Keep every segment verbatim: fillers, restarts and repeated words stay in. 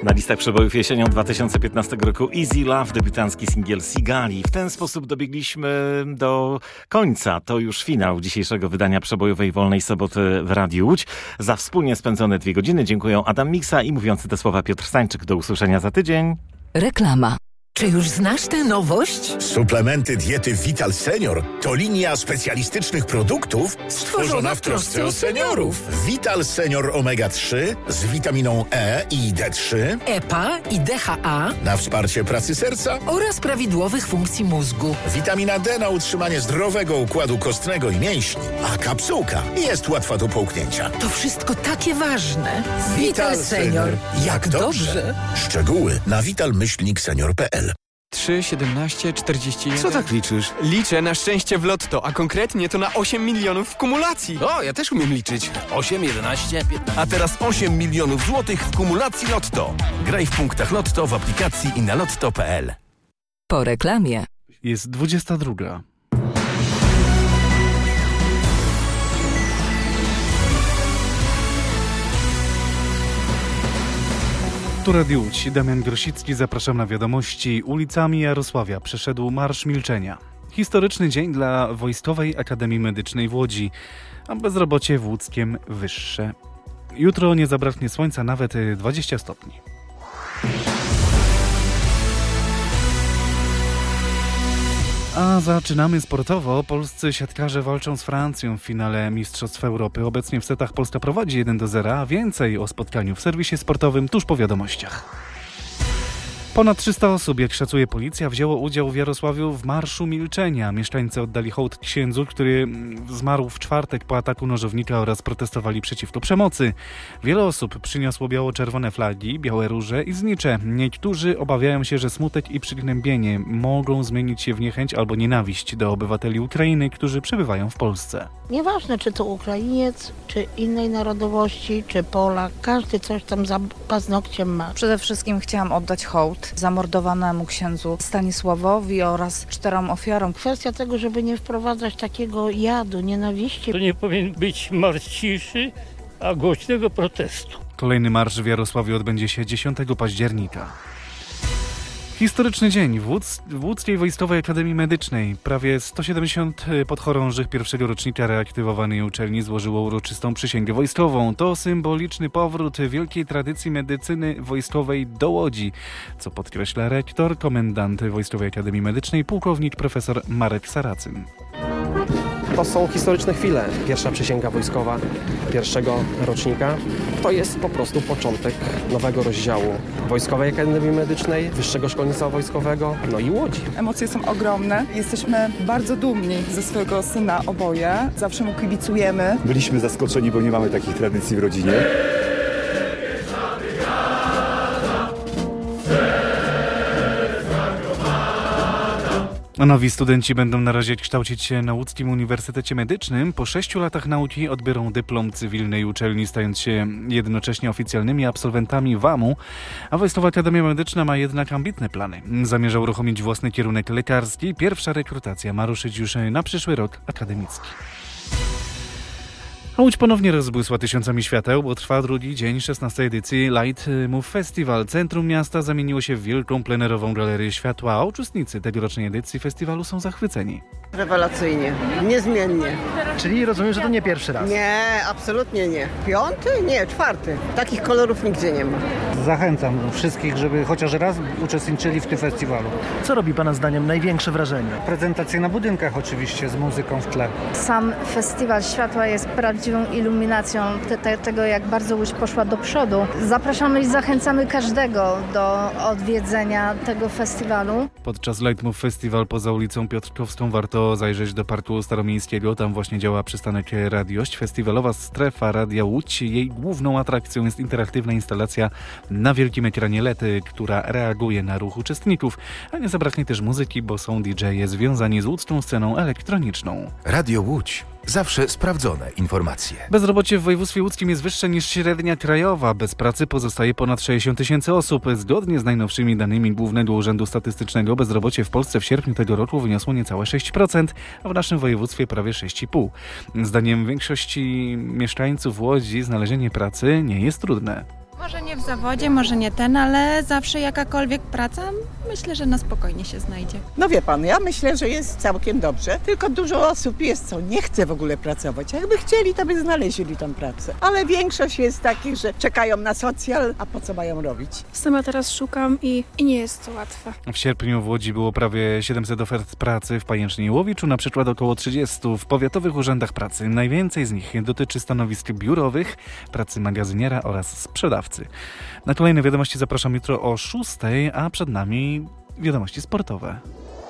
Na listach przebojów jesienią dwa tysiące piętnastego roku Easy Love, debiutancki singiel Sigali. W ten sposób dobiegliśmy do końca. To już finał dzisiejszego wydania przebojowej Wolnej Soboty w Radiu Łódź. Za wspólnie spędzone dwie godziny dziękuję Adam Miksa i mówiący te słowa Piotr Stańczyk. Do usłyszenia za tydzień. Reklama. Czy już znasz tę nowość? Suplementy diety Vital Senior to linia specjalistycznych produktów stworzona w trosce o seniorów. Vital Senior Omega trzy z witaminą E i D trzy, E P A i D H A na wsparcie pracy serca oraz prawidłowych funkcji mózgu. Witamina D na utrzymanie zdrowego układu kostnego i mięśni, a kapsułka jest łatwa do połknięcia. To wszystko takie ważne. Vital Senior. Jak dobrze. Szczegóły na vital myślnik senior kropka p l. trzy, siedemnaście, czterdzieści jeden. Co tak liczysz? Liczę na szczęście w lotto, a konkretnie to na osiem milionów w kumulacji. O, ja też umiem liczyć. osiem, jedenaście, piętnaście. A teraz osiem milionów złotych w kumulacji Lotto. Graj w punktach Lotto w aplikacji i na lotto kropka p l. Po reklamie. Jest dwudziesta druga. Tu Radio Łódź, Damian Grosicki, zapraszam na wiadomości. Ulicami Jarosławia przeszedł Marsz Milczenia. Historyczny dzień dla Wojskowej Akademii Medycznej w Łodzi, a bezrobocie w Łódzkiem wyższe. Jutro nie zabraknie słońca, nawet dwadzieścia stopni. A zaczynamy sportowo. Polscy siatkarze walczą z Francją w finale Mistrzostw Europy. Obecnie w setach Polska prowadzi jeden do zera, a więcej o spotkaniu w serwisie sportowym tuż po wiadomościach. Ponad trzysta osób, jak szacuje policja, wzięło udział w Jarosławiu w Marszu Milczenia. Mieszkańcy oddali hołd księdzu, który zmarł w czwartek po ataku nożownika oraz protestowali przeciwko przemocy. Wiele osób przyniosło biało-czerwone flagi, białe róże i znicze. Niektórzy obawiają się, że smutek i przygnębienie mogą zmienić się w niechęć albo nienawiść do obywateli Ukrainy, którzy przebywają w Polsce. Nieważne, czy to Ukrainiec, czy innej narodowości, czy Polak, każdy coś tam za paznokciem ma. Przede wszystkim chciałam oddać hołd zamordowanemu księdzu Stanisławowi oraz czterom ofiarom. Kwestia tego, żeby nie wprowadzać takiego jadu, nienawiści. To nie powinien być marsz ciszy, a głośnego protestu. Kolejny marsz w Jarosławiu odbędzie się dziesiątego października. Historyczny dzień w, Łódz, w Łódzkiej Wojskowej Akademii Medycznej. Prawie sto siedemdziesiąt podchorążych pierwszego rocznika reaktywowanej uczelni złożyło uroczystą przysięgę wojskową. To symboliczny powrót wielkiej tradycji medycyny wojskowej do Łodzi, co podkreśla rektor, komendant Wojskowej Akademii Medycznej, pułkownik profesor Marek Saracyn. To są historyczne chwile. Pierwsza przysięga wojskowa pierwszego rocznika to jest po prostu początek nowego rozdziału Wojskowej Akademii Medycznej, Wyższego Szkolnictwa Wojskowego, no i Łodzi. Emocje są ogromne. Jesteśmy bardzo dumni ze swojego syna oboje. Zawsze mu kibicujemy. Byliśmy zaskoczeni, bo nie mamy takich tradycji w rodzinie. A nowi studenci będą na razie kształcić się na Łódzkim Uniwersytecie Medycznym. Po sześciu latach nauki odbiorą dyplom cywilnej uczelni, stając się jednocześnie oficjalnymi absolwentami W A M-u. A Wojskowa Akademia Medyczna ma jednak ambitne plany. Zamierza uruchomić własny kierunek lekarski. Pierwsza rekrutacja ma ruszyć już na przyszły rok akademicki. A Łódź ponownie rozbłysła tysiącami świateł, bo trwa drugi dzień szesnastej edycji Light Move Festival. Centrum miasta zamieniło się w wielką plenerową galerię światła, a uczestnicy tegorocznej edycji festiwalu są zachwyceni. Rewelacyjnie, niezmiennie. Czyli rozumiem, że to nie pierwszy raz? Nie, absolutnie nie. Piąty? Nie, czwarty. Takich kolorów nigdzie nie ma. Zachęcam wszystkich, żeby chociaż raz uczestniczyli w tym festiwalu. Co robi Pana zdaniem największe wrażenie? Prezentacje na budynkach oczywiście, z muzyką w tle. Sam festiwal światła jest prawdziwą iluminacją te, te, tego, jak bardzo Łódź poszła do przodu. Zapraszamy i zachęcamy każdego do odwiedzenia tego festiwalu. Podczas Light Move Festival poza ulicą Piotrkowską warto zajrzeć do Parku Staromiejskiego. Tam właśnie działa przystanek Radiość. Festiwalowa strefa Radia Łódź. Jej główną atrakcją jest interaktywna instalacja na wielkim ekranie L E D, która reaguje na ruch uczestników. A nie zabraknie też muzyki, bo są D J-e związani z łódzką sceną elektroniczną. Radio Łódź. Zawsze sprawdzone informacje. Bezrobocie w województwie łódzkim jest wyższe niż średnia krajowa. Bez pracy pozostaje ponad sześćdziesiąt tysięcy osób. Zgodnie z najnowszymi danymi Głównego Urzędu Statystycznego bezrobocie w Polsce w sierpniu tego roku wyniosło niecałe sześć procent, a w naszym województwie prawie sześć i pół procent. Zdaniem większości mieszkańców Łodzi znalezienie pracy nie jest trudne. Może nie w zawodzie, może nie ten, ale zawsze jakakolwiek praca, myślę, że na spokojnie się znajdzie. No wie pan, ja myślę, że jest całkiem dobrze, tylko dużo osób jest, co nie chce w ogóle pracować. Jakby chcieli, to by znaleźli tą pracę. Ale większość jest takich, że czekają na socjal, a po co mają robić? Sama teraz szukam i, i nie jest to łatwe. W sierpniu w Łodzi było prawie siedemset ofert pracy, w Pajęcznie i Łowiczu na przykład około trzydzieści. W powiatowych urzędach pracy najwięcej z nich dotyczy stanowisk biurowych, pracy magazyniera oraz sprzedawcy. Na kolejne wiadomości zapraszam jutro o szóstej, a przed nami wiadomości sportowe.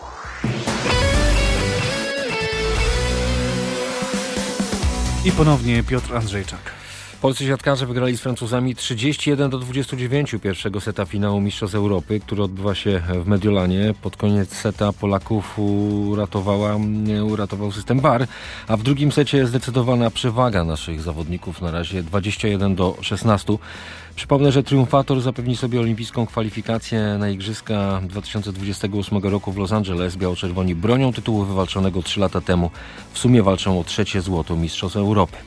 I ponownie Piotr Andrzejczak. Polscy siatkarze wygrali z Francuzami trzydzieści jeden do dwudziestu dziewięciu pierwszego seta finału Mistrzostw Europy, który odbywa się w Mediolanie. Pod koniec seta Polaków uratowała, uratował system V A R, a w drugim secie zdecydowana przewaga naszych zawodników, na razie dwadzieścia jeden do szesnastu. Przypomnę, że triumfator zapewni sobie olimpijską kwalifikację na Igrzyska dwa tysiące dwudziestego ósmego roku w Los Angeles. Biało-czerwoni bronią tytułu wywalczonego trzy lata temu. W sumie walczą o trzecie złoto Mistrzostw Europy.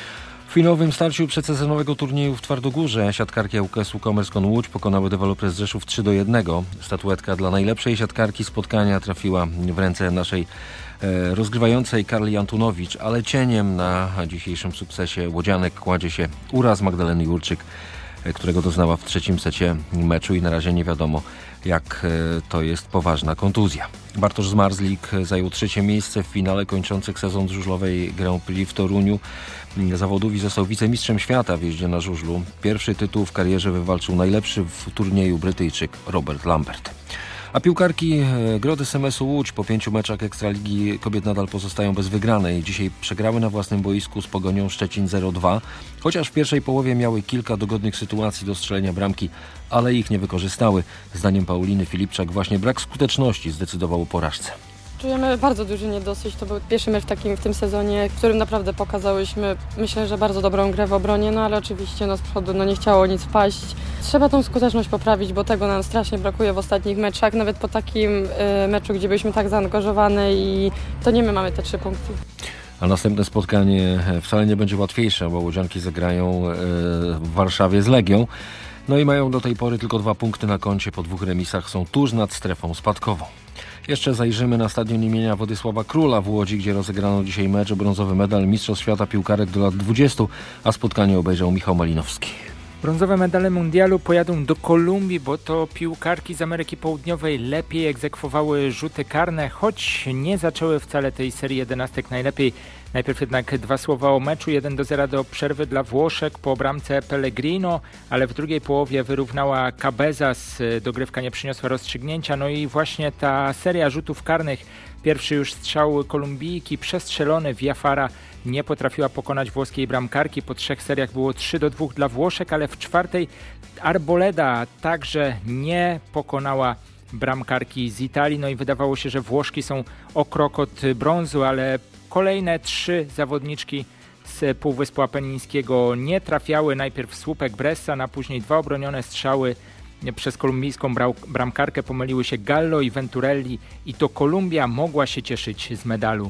W finałowym starciu przedsezonowego turnieju w Twardogórze siatkarki U K S-u Commerzone Łódź pokonały Developers Rzeszów trzy do jednego. Statuetka dla najlepszej siatkarki spotkania trafiła w ręce naszej e, rozgrywającej Karli Antunowicz, ale cieniem na dzisiejszym sukcesie łodzianek kładzie się uraz Magdaleny Jurczyk, którego doznała w trzecim secie meczu i na razie nie wiadomo, jak to jest poważna kontuzja. Bartosz Zmarzlik zajął trzecie miejsce w finale kończących sezon żużlowej Grand Prix w Toruniu zawodów i został wicemistrzem świata w jeździe na żużlu. Pierwszy tytuł w karierze wywalczył najlepszy w turnieju Brytyjczyk Robert Lambert. A piłkarki Grody S M S-u Łódź po pięciu meczach Ekstraligi kobiet nadal pozostają bez wygranej. Dzisiaj przegrały na własnym boisku z Pogonią Szczecin zero dwa, chociaż w pierwszej połowie miały kilka dogodnych sytuacji do strzelenia bramki, ale ich nie wykorzystały. Zdaniem Pauliny Filipczak właśnie brak skuteczności zdecydował o porażce. Czujemy bardzo duży niedosyć. To był pierwszy mecz takim w tym sezonie, w którym naprawdę pokazałyśmy, myślę, że bardzo dobrą grę w obronie, no ale oczywiście no, z przodu no, nie chciało nic wpaść. Trzeba tą skuteczność poprawić, bo tego nam strasznie brakuje w ostatnich meczach, nawet po takim y, meczu, gdzie byliśmy tak zaangażowane i to nie my mamy te trzy punkty. A następne spotkanie wcale nie będzie łatwiejsze, bo łodzianki zagrają y, w Warszawie z Legią. No i mają do tej pory tylko dwa punkty na koncie, po dwóch remisach są tuż nad strefą spadkową. Jeszcze zajrzymy na stadion imienia Władysława Króla w Łodzi, gdzie rozegrano dzisiaj mecz o brązowy medal Mistrzostw Świata piłkarek do lat dwudziestu, a spotkanie obejrzał Michał Malinowski. Brązowe medale mundialu pojadą do Kolumbii, bo to piłkarki z Ameryki Południowej lepiej egzekwowały rzuty karne, choć nie zaczęły wcale tej serii jedenastek najlepiej. Najpierw jednak dwa słowa o meczu. jeden do zera do przerwy dla Włoszek po bramce Pellegrino, ale w drugiej połowie wyrównała Cabezas. Dogrywka nie przyniosła rozstrzygnięcia. No i właśnie ta seria rzutów karnych. Pierwszy już strzał Kolumbijki przestrzelony. Viafara nie potrafiła pokonać włoskiej bramkarki. Po trzech seriach było trzy do dwóch dla Włoszek, ale w czwartej Arboleda także nie pokonała bramkarki z Italii. No i wydawało się, że Włoszki są o krok od brązu, ale kolejne trzy zawodniczki z Półwyspu Apenińskiego nie trafiały. Najpierw słupek Bressan, a później dwa obronione strzały przez kolumbijską bramkarkę. Pomyliły się Gallo i Venturelli i to Kolumbia mogła się cieszyć z medalu.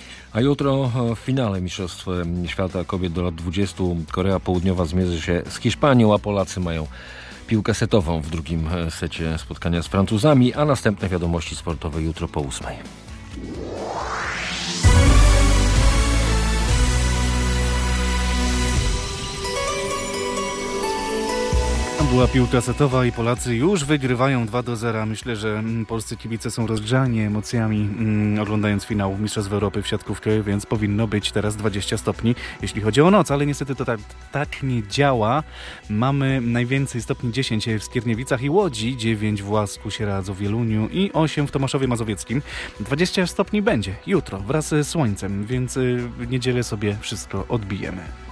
A jutro w finale Mistrzostw Świata kobiet do lat dwudziestu Korea Południowa zmierzy się z Hiszpanią, a Polacy mają piłkę setową w drugim secie spotkania z Francuzami, a następne wiadomości sportowe jutro po ósmej. Była piłka setowa i Polacy już wygrywają dwa do zera. Myślę, że polscy kibice są rozgrzani emocjami mm, oglądając finał Mistrzostw Europy w siatkówkę, więc powinno być teraz dwadzieścia stopni, jeśli chodzi o noc, ale niestety to tak, tak nie działa. Mamy najwięcej stopni dziesięć w Skierniewicach i Łodzi, dziewięć w Łasku, Sieradzu, Wieluniu i osiem w Tomaszowie Mazowieckim. dwadzieścia stopni będzie jutro wraz z słońcem, więc w niedzielę sobie wszystko odbijemy.